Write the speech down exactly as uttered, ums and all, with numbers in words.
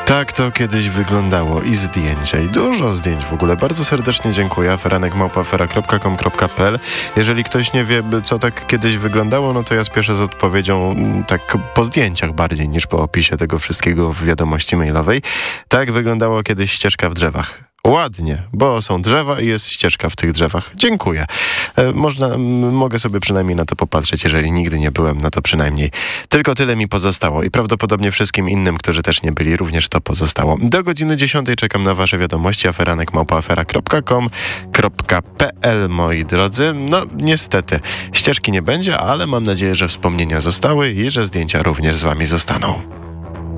Tak to kiedyś wyglądało i zdjęcia, i dużo zdjęć w ogóle. Bardzo serdecznie dziękuję. aferanek małpa afera kropka com kropka pe el. Jeżeli ktoś nie wie, co tak kiedyś wyglądało, no to ja spieszę z odpowiedzią tak po zdjęciach bardziej niż po opisie tego wszystkiego w wiadomości mailowej. Tak wyglądało kiedyś ścieżka w drzewach. Ładnie, bo są drzewa i jest ścieżka w tych drzewach. Dziękuję. E, można, m, mogę sobie przynajmniej na to popatrzeć, jeżeli nigdy nie byłem, no to przynajmniej. Tylko tyle mi pozostało i prawdopodobnie wszystkim innym, którzy też nie byli, również to pozostało. Do godziny dziesiątej czekam na wasze wiadomości. aferanek małpa afera kropka com kropka pe el, moi drodzy. No, niestety, ścieżki nie będzie, ale mam nadzieję, że wspomnienia zostały i że zdjęcia również z wami zostaną.